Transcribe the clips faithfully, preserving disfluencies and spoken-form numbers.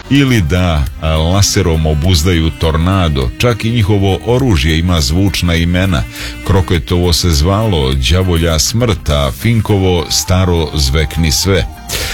ili da laserom obuzdaju tornado. Čak i njihovo oružje ima zvučna imena. Kroketovo se zvalo đavolja smrt, a Finkovo staro zvekni sve.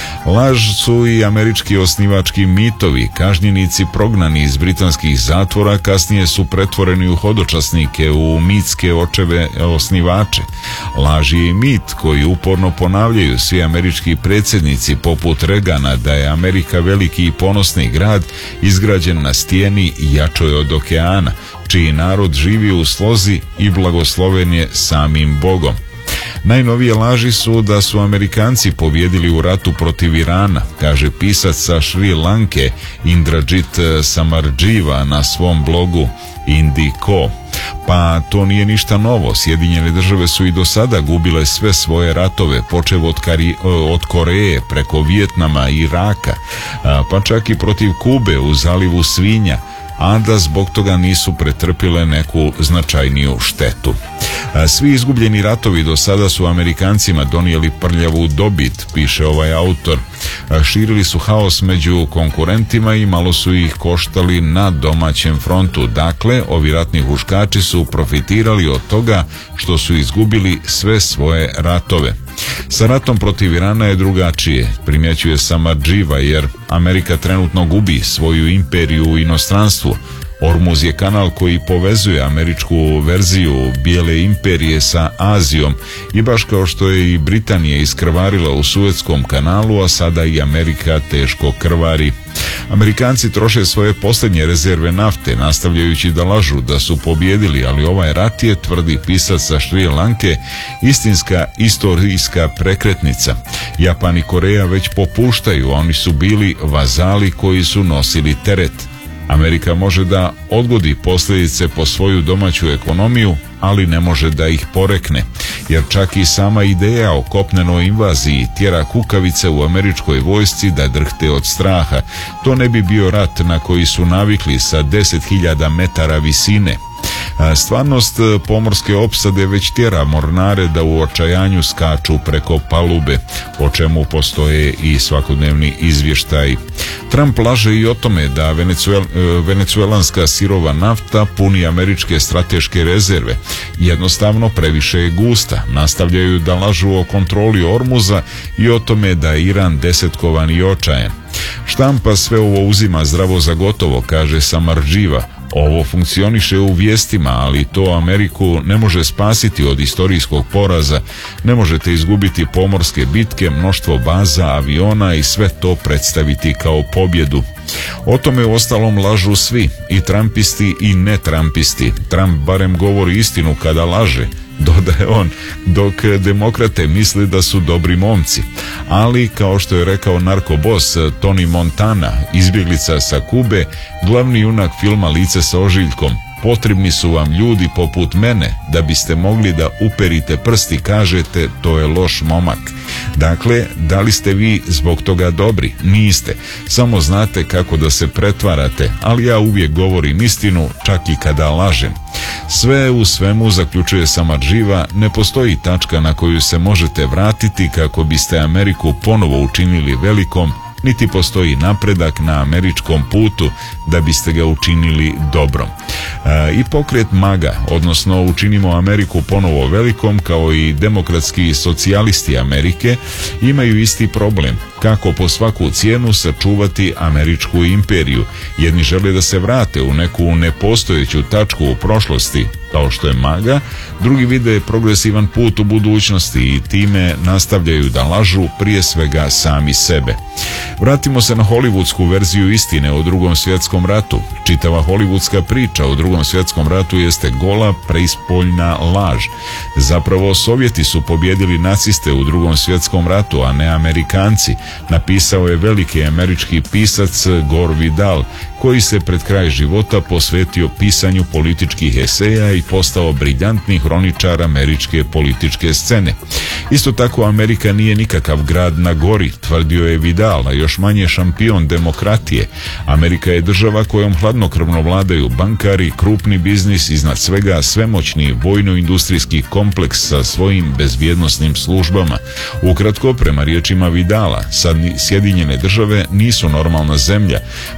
Laž su i američki osnivački mitovi. Kažnjenici prognani iz britanskih zatvora kasnije su pretvoreni u hodočasnike, u mitske očeve osnivače. Laž je i mit koji uporno ponavljaju svi američki predsjednici poput Regana da je Amerika veliki i ponosni grad izgrađen na stijeni jačoj od okeana, čiji narod živi u slozi i blagosloven je samim Bogom. Najnovije laži su da su Amerikanci pobjedili u ratu protiv Irana, kaže pisac sa Šri Lanke Indrajit Samarđiva na svom blogu Indiko. Pa to nije ništa novo. Sjedinjene države su i do sada gubile sve svoje ratove, počev od, Kari, od Koreje preko Vijetnama i Iraka, pa čak i protiv Kube u zalivu Svinja, a da zbog toga nisu pretrpile neku značajniju štetu. Svi izgubljeni ratovi do sada su Amerikancima donijeli prljavu dobit, piše ovaj autor. Širili su haos među konkurentima i malo su ih koštali na domaćem frontu. Dakle, ovi ratni huškači su profitirali od toga što su izgubili sve svoje ratove. Sa ratom protiv Irana je drugačije, primjećuje Samarđiva, jer Amerika trenutno gubi svoju imperiju u inostranstvu. Ormuz je kanal koji povezuje američku verziju bijele imperije sa Azijom i baš kao što je i Britanija iskrvarila u Suetskom kanalu, a sada i Amerika teško krvari. Amerikanci troše svoje posljednje rezerve nafte, nastavljajući da lažu da su pobjedili, ali ovaj rat je, tvrdi pisac sa Šri Lanke, istinska istorijska prekretnica. Japan i Koreja već popuštaju, a oni su bili vazali koji su nosili teret. Amerika može da odgodi posljedice po svoju domaću ekonomiju, ali ne može da ih porekne, jer čak i sama ideja o kopnenoj invaziji tjera kukavice u američkoj vojsci da drhte od straha. To ne bi bio rat na koji su navikli sa deset hiljada metara visine. Stvarnost pomorske opsade već tjera mornare da u očajanju skaču preko palube, o čemu postoje i svakodnevni izvještaji. Trump laže i o tome da venecuel, venecuelanska sirova nafta puni američke strateške rezerve. Jednostavno previše je gusta. Nastavljaju da lažu o kontroli Ormuza i o tome da je Iran desetkovan i očajan. Štampa sve ovo uzima zdravo za gotovo, kaže Samarđiva. Ovo funkcioniše u vijestima, ali to Ameriku ne može spasiti od istorijskog poraza. Ne možete izgubiti pomorske bitke, mnoštvo baza, aviona i sve to predstaviti kao pobjedu. O tome u ostalom lažu svi, i Trumpisti i netrampisti. Trump barem govori istinu kada laže, dodaje on, dok demokrate misle da su dobri momci. Ali, kao što je rekao narkobos Tony Montana, izbjeglica sa Kube, glavni junak filma Lice sa ožiljkom, potrebni su vam ljudi poput mene da biste mogli da uperite prst i kažete to je loš momak. Dakle, da li ste vi zbog toga dobri? Niste. Samo znate kako da se pretvarate, ali ja uvijek govorim istinu, čak i kada lažem. Sve u svemu, zaključuje Samarđiva, ne postoji tačka na koju se možete vratiti kako biste Ameriku ponovo učinili velikom, niti postoji napredak na američkom putu da biste ga učinili dobrom. E, I pokret MAGA, odnosno Učinimo Ameriku ponovo velikom, kao i demokratski socijalisti Amerike, imaju isti problem. Kako po svaku cijenu sačuvati američku imperiju. Jedni žele da se vrate u neku nepostojeću tačku u prošlosti, kao što je MAGA, drugi vide progresivan put u budućnosti i time nastavljaju da lažu prije svega sami sebe. Vratimo se na hollywoodsku verziju istine o Drugom svjetskom ratu. Čitava hollywoodska priča o Drugom svjetskom ratu jeste gola preispoljna laž. Zapravo, Sovjeti su pobjedili naciste u Drugom svjetskom ratu, a ne Amerikanci, napisao je veliki američki pisac Gore Vidal, koji se pred kraj života posvetio pisanju političkih eseja i postao briljantni hroničar američke političke scene. Isto tako, Amerika nije nikakav grad na gori, tvrdio je Vidal, a još manje šampion demokratije. Amerika je država kojom hladnokrvno vladaju bankari, krupni biznis, iznad svega svemoćni vojno-industrijski kompleks sa svojim bezbjednosnim službama. Ukratko, prema riječima Vidala, sad Sjedinjene države nisu normalna zemlja,